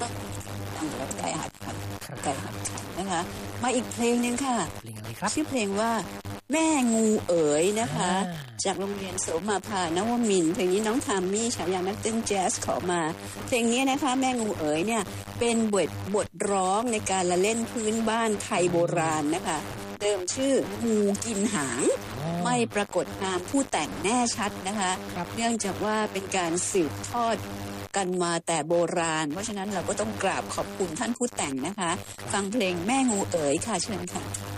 ตั้งแล้วไก่หัดขันไก่หัดขันนะคะมาอีกเพลงนึงค่ะเพลงอะไรครับชื่อเพลงว่าแม่งูเอ๋ยนะคะจากโรงเรียนโสมาภานวมินทร์เพลงนี้น้องทามมี่ฉายานักเต้นแจ๊สขอมาเพลงนี้นะคะแม่งูเอ๋ยเนี่ยเป็นบทร้องในการละเล่นพื้นบ้านไทยโบราณนะคะเดิมชื่องูกินหางไม่ปรากฏนามผู้แต่งแน่ชัดนะคะเนื่องจากว่าเป็นการสืบทอดกันมาแต่โบราณเพราะฉะนั้นเราก็ต้องกราบขอบคุณท่านผู้แต่งนะคะฟังเพลงแม่งูเอ๋ยค่ะเชิญค่ะ